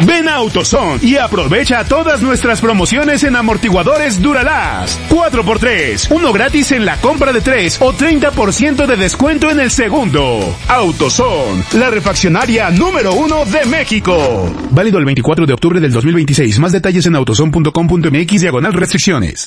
Ven a AutoZone y aprovecha todas nuestras promociones en amortiguadores Duralast. 4x3, uno gratis en la compra de 3 o 30% de descuento en el segundo. AutoZone, la refaccionaria número 1 de México. Válido el 24 de octubre del 2026. Más detalles en autozone.com.mx/restricciones.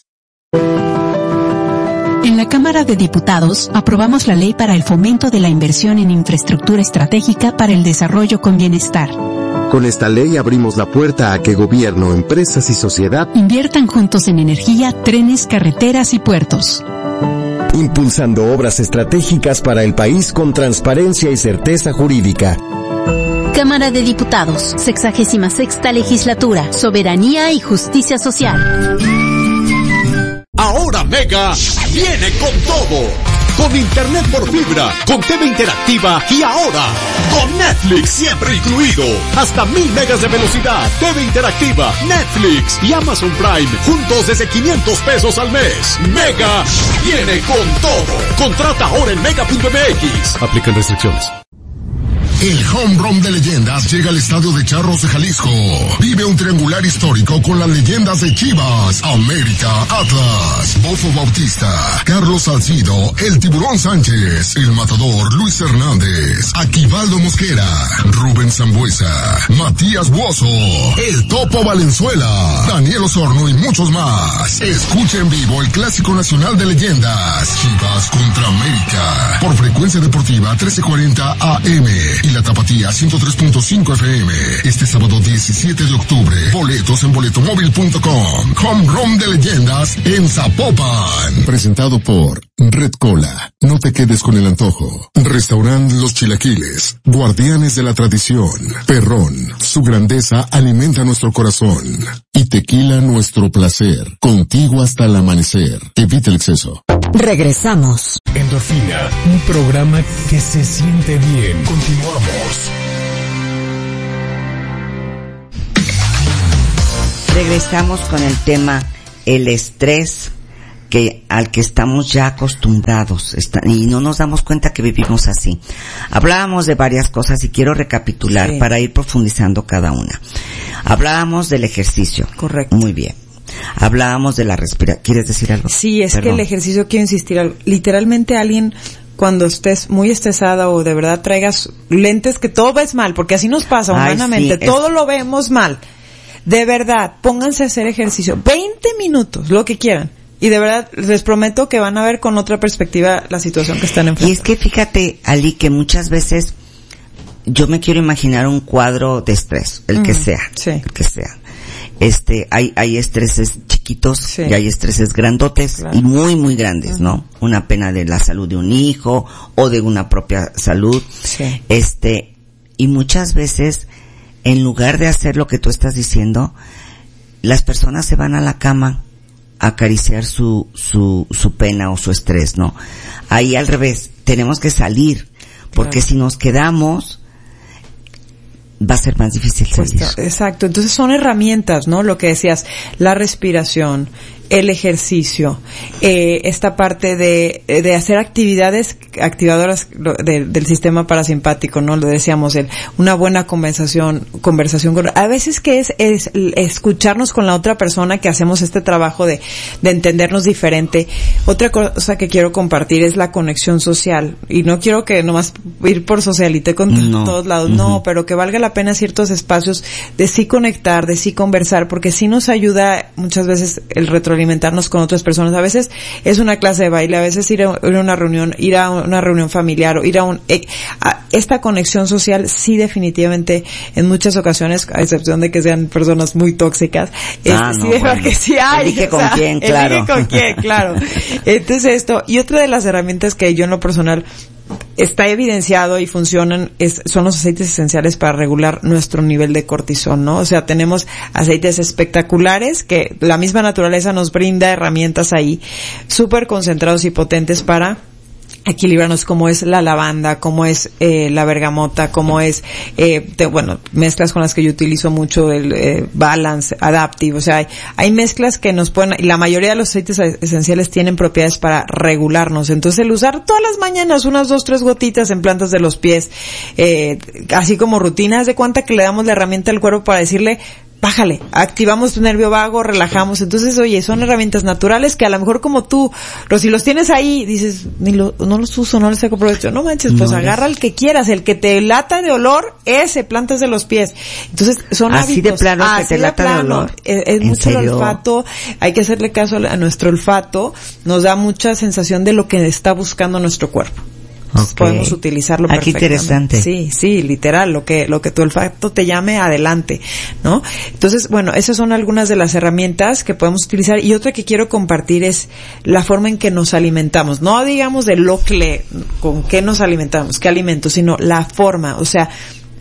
En la Cámara de Diputados aprobamos la ley para el fomento de la inversión en infraestructura estratégica para el desarrollo con bienestar. Con esta ley abrimos la puerta a que gobierno, empresas y sociedad inviertan juntos en energía, trenes, carreteras y puertos. Impulsando obras estratégicas para el país con transparencia y certeza jurídica. Cámara de Diputados, 66ª Legislatura, Soberanía y Justicia Social. Ahora Mega viene con todo. Con internet por fibra, con TV interactiva y ahora con Netflix siempre incluido. Hasta 1000 megas de velocidad, TV interactiva, Netflix y Amazon Prime juntos desde 500 pesos al mes. Mega viene con todo. Contrata ahora en mega.mx. Aplican restricciones. El Home Run de Leyendas llega al estadio de Charros de Jalisco. Vive un triangular histórico con las leyendas de Chivas, América, Atlas, Bofo Bautista, Carlos Salcido, el Tiburón Sánchez, el Matador Luis Hernández, Aquivaldo Mosquera, Rubén Sambuesa, Matías Buoso, el Topo Valenzuela, Daniel Osorno y muchos más. Escucha en vivo el Clásico Nacional de Leyendas, Chivas contra América, por Frecuencia Deportiva 1340 AM. Y la Tapatía 103.5 FM. Este sábado 17 de octubre. Boletos en boletomóvil.com. Home Run de Leyendas en Zapopan. Presentado por Red Cola. No te quedes con el antojo. Restaurant Los Chilaquiles. Guardianes de la tradición. Perrón. Su grandeza alimenta nuestro corazón. Y Tequila, nuestro placer. Contigo hasta el amanecer. Evita el exceso. Regresamos. Endorfina, un programa que se siente bien. Continuamos. Regresamos con el tema el estrés al que estamos ya acostumbrados y no nos damos cuenta que vivimos así. Hablábamos de varias cosas y quiero recapitular para ir profundizando cada una. Hablábamos del ejercicio. Correcto. Muy bien. Hablábamos de la respiración. ¿Quieres decir algo? Sí, es Perdón. que el ejercicio, quiero insistir algo. Literalmente alguien, cuando estés muy estresada o de verdad traigas lentes que todo ves mal, porque así nos pasa humanamente, sí, todo lo vemos mal. De verdad, pónganse a hacer ejercicio. 20 minutos, lo que quieran. Y de verdad, les prometo que van a ver con otra perspectiva la situación que están enfrentando. Y es que fíjate, Ali, que muchas veces yo me quiero imaginar un cuadro de estrés, el que sea, el que sea. Hay estreses chiquitos y hay estreses grandotes y muy, muy grandes, ¿no? Una pena de la salud de un hijo o de una propia salud. Sí. Y muchas veces, en lugar de hacer lo que tú estás diciendo, las personas se van a la cama a acariciar su pena o su estrés, ¿no? Ahí al revés, tenemos que salir, porque si nos quedamos, va a ser más difícil salir. Exacto. Entonces son herramientas, ¿no? Lo que decías, la respiración, el ejercicio, esta parte de hacer actividades activadoras del sistema parasimpático, ¿no? Lo decíamos, una buena conversación a veces que es escucharnos con la otra persona, que hacemos este trabajo de entendernos diferente. Otra cosa que quiero compartir es la conexión social, y no quiero que nomás ir por socialité con todos lados, no, pero que valga la pena ciertos espacios de sí conectar, de sí conversar, porque sí nos ayuda muchas veces el retroalimentarnos con otras personas. A veces es una clase de baile, a veces ir a una reunión familiar, o ir a esta conexión social. Sí, definitivamente en muchas ocasiones, a excepción de que sean personas muy tóxicas, que sí hay. Elige con quién, claro. Entonces y otra de las herramientas que yo en lo personal está evidenciado y funcionan son los aceites esenciales para regular nuestro nivel de cortisol, ¿no? O sea, tenemos aceites espectaculares que la misma naturaleza nos brinda herramientas ahí súper concentrados y potentes para equilibrarnos, como es la lavanda, como es la bergamota, como es mezclas con las que yo utilizo mucho, el Balance, Adaptive. O sea, hay mezclas que nos pueden, y la mayoría de los aceites esenciales tienen propiedades para regularnos. Entonces, el usar todas las mañanas unas 2-3 gotitas en plantas de los pies, así como rutinas, de cuenta que le damos la herramienta al cuerpo para decirle, bájale, activamos tu nervio vago, relajamos. Entonces, oye, son herramientas naturales que a lo mejor como tú, si los tienes ahí, dices, no los uso, no les saco provecho. No manches, pues agarra el que quieras, el que te lata de olor, plantas de los pies. Entonces, son así hábitos. De plano, que te lata de olor. Es mucho el olfato, hay que hacerle caso a nuestro olfato, nos da mucha sensación de lo que está buscando nuestro cuerpo. Okay. Podemos utilizarlo perfectamente. Interesante. Sí, literal, lo que tu olfato te llame, adelante, ¿no? Entonces, bueno, esas son algunas de las herramientas que podemos utilizar, y otra que quiero compartir es la forma en que nos alimentamos. No digamos con qué nos alimentamos, qué alimentos, sino la forma, o sea,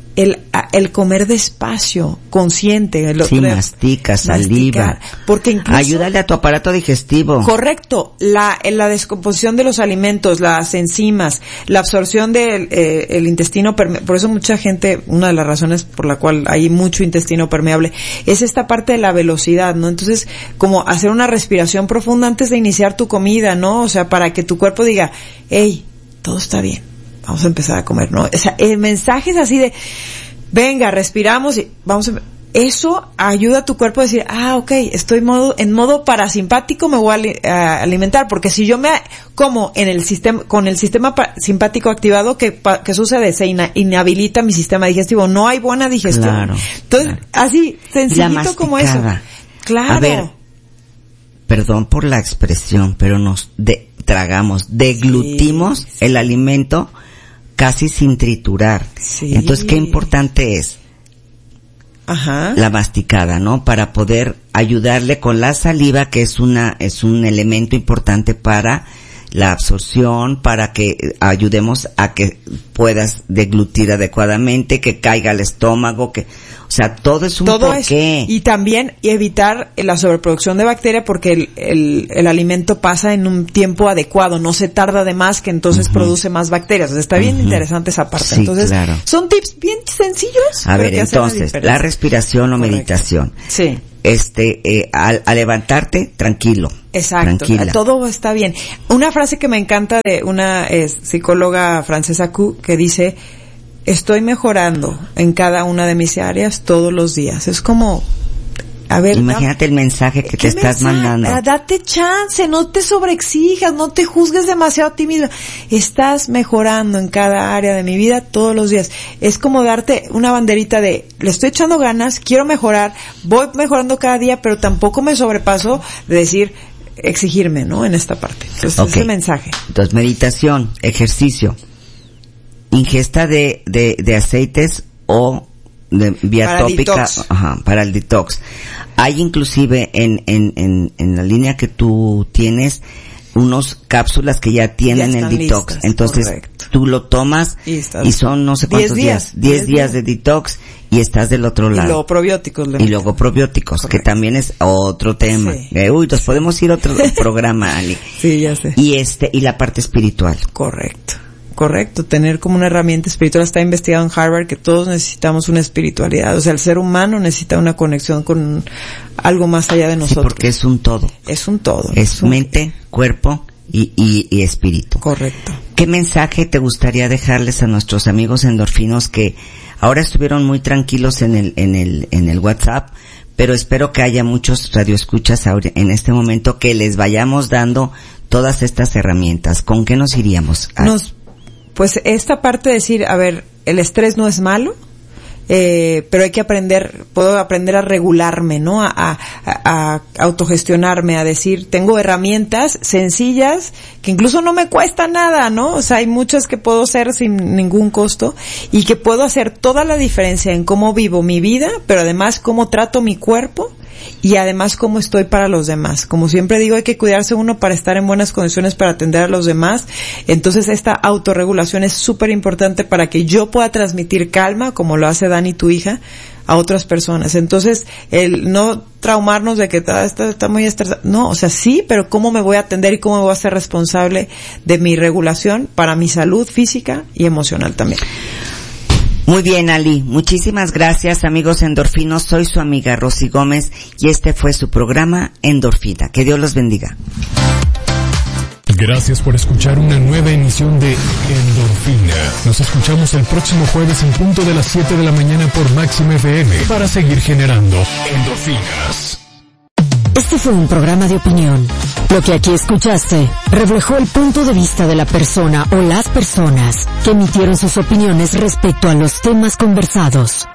el comer despacio, consciente. Mastica, saliva. Porque incluso ayúdale a tu aparato digestivo. Correcto. La descomposición de los alimentos, las enzimas, la absorción del el intestino permeable. Por eso mucha gente, una de las razones por la cual hay mucho intestino permeable, es esta parte de la velocidad, ¿no? Entonces, como hacer una respiración profunda antes de iniciar tu comida, ¿no? O sea, para que tu cuerpo diga, hey, todo está bien, vamos a empezar a comer, ¿no? O sea, el mensaje es así de, venga, respiramos y vamos a... Eso ayuda a tu cuerpo a decir, okay, estoy en modo parasimpático, me voy a alimentar, porque si yo me como con el sistema simpático activado, ¿qué sucede? Se inhabilita mi sistema digestivo, no hay buena digestión. Claro, entonces, así, sencillito como eso. Claro. A ver, perdón por la expresión, pero nos tragamos, deglutimos el alimento casi sin triturar. Sí. Entonces, qué importante es la masticada, ¿no? Para poder ayudarle con la saliva, que es un elemento importante para la absorción, para que ayudemos a que puedas deglutir adecuadamente, que caiga al estómago, o sea, todo es un porqué. Y también evitar la sobreproducción de bacterias, porque el alimento pasa en un tiempo adecuado, no se tarda de más, que entonces produce más bacterias. O sea, está bien interesante esa parte. Sí, entonces, claro. Son tips bien sencillos. A ver, entonces, la respiración o meditación. Sí. Al levantarte, tranquilo. Exacto. Tranquila. Todo está bien. Una frase que me encanta de una psicóloga francesa que dice, estoy mejorando en cada una de mis áreas todos los días. Es como, a ver, imagínate el mensaje que te estás mandando. Date chance, no te sobreexijas, no te juzgues demasiado a ti misma. Estás mejorando en cada área de mi vida todos los días. Es como darte una banderita de, le estoy echando ganas, quiero mejorar, voy mejorando cada día, pero tampoco me sobrepaso de decir, exigirme, ¿no? En esta parte. Entonces, ese mensaje. Entonces, meditación, ejercicio, ingesta de aceites o de vía para tópica, para el detox. Hay inclusive en la línea que tú tienes unos cápsulas que ya tienen el detox. Listas, entonces, correcto. Tú lo tomas y son no sé cuántos días. 10 días de detox y estás del otro lado. Y luego probióticos. Correcto. Que también es otro tema. Sí. Nos podemos ir a otro programa, Ali. Sí, ya sé. Y la parte espiritual. Correcto, tener como una herramienta espiritual. Está investigado en Harvard que todos necesitamos una espiritualidad. O sea, el ser humano necesita una conexión con algo más allá de nosotros. Sí, porque es un todo. Es un todo. Es mente, cuerpo y espíritu. Correcto. ¿Qué mensaje te gustaría dejarles a nuestros amigos endorfinos que ahora estuvieron muy tranquilos en el WhatsApp? Pero espero que haya muchos radioescuchas en este momento que les vayamos dando todas estas herramientas. ¿Con qué nos iríamos? Pues esta parte de decir, a ver, el estrés no es malo, pero hay que puedo aprender a regularme, ¿no? A autogestionarme, a decir, tengo herramientas sencillas que incluso no me cuesta nada, ¿no? O sea, hay muchas que puedo hacer sin ningún costo y que puedo hacer toda la diferencia en cómo vivo mi vida, pero además cómo trato mi cuerpo y además cómo estoy para los demás. Como siempre digo, hay que cuidarse uno para estar en buenas condiciones para atender a los demás. Entonces esta autorregulación es súper importante para que yo pueda transmitir calma, como lo hace Dani, tu hija, a otras personas. Entonces, traumarnos de que está muy estresado. No, o sea, sí, pero ¿cómo me voy a atender y cómo me voy a ser responsable de mi regulación para mi salud física y emocional también? Muy bien, Ali. Muchísimas gracias, amigos endorfinos. Soy su amiga Rosy Gómez y este fue su programa Endorfina. Que Dios los bendiga. Gracias por escuchar una nueva emisión de Endorfina. Nos escuchamos el próximo jueves en punto de las 7 de la mañana por Máxima FM para seguir generando endorfinas. Este fue un programa de opinión. Lo que aquí escuchaste reflejó el punto de vista de la persona o las personas que emitieron sus opiniones respecto a los temas conversados.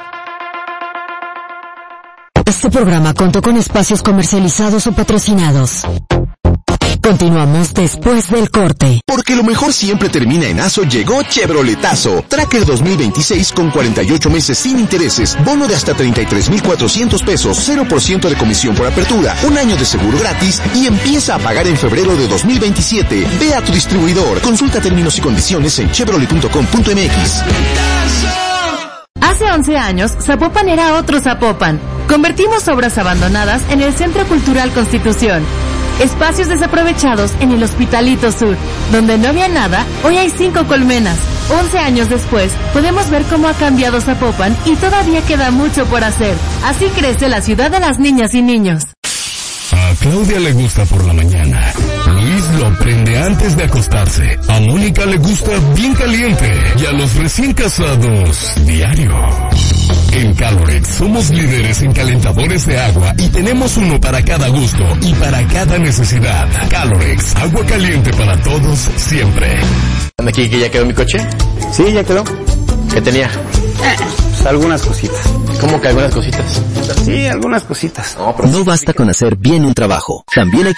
Este programa contó con espacios comercializados o patrocinados. Continuamos después del corte. Porque lo mejor siempre termina en ASO, llegó Chevroletazo. Tracker 2026 con 48 meses sin intereses, bono de hasta 33,400 pesos, 0% de comisión por apertura, un año de seguro gratis y empieza a pagar en febrero de 2027. Ve a tu distribuidor, consulta términos y condiciones en chevrolet.com.mx. Hace 11 años, Zapopan era otro Zapopan. Convertimos obras abandonadas en el Centro Cultural Constitución. Espacios desaprovechados en el Hospitalito Sur. Donde no había nada, hoy hay 5 colmenas. 11 años después, podemos ver cómo ha cambiado Zapopan y todavía queda mucho por hacer. Así crece la ciudad de las niñas y niños. A Claudia le gusta por la mañana. Luis lo prende antes de acostarse. A Mónica le gusta bien caliente. Y a los recién casados, diario. En Calorex somos líderes en calentadores de agua y tenemos uno para cada gusto y para cada necesidad. Calorex, agua caliente para todos, siempre. ¿Aquí que ya quedó mi coche? Sí, ya quedó. ¿Qué tenía? Pues algunas cositas. ¿Cómo que algunas cositas? Sí, algunas cositas. No basta con hacer bien un trabajo, también hay que